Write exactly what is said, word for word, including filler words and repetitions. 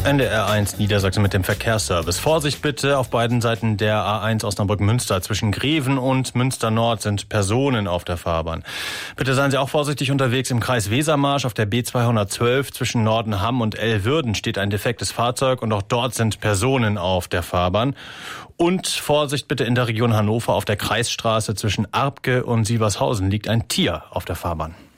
N D R eins Niedersachsen mit dem Verkehrsservice. Vorsicht bitte auf beiden Seiten der A eins Osnabrück-Münster. Zwischen Greven und Münster Nord sind Personen auf der Fahrbahn. Bitte seien Sie auch vorsichtig unterwegs im Kreis Wesermarsch. Auf der B zweihundertzwölf zwischen Nordenham und Elwürden steht ein defektes Fahrzeug und auch dort sind Personen auf der Fahrbahn. Und Vorsicht bitte in der Region Hannover. Auf der Kreisstraße zwischen Arbke und Sievershausen liegt ein Tier auf der Fahrbahn.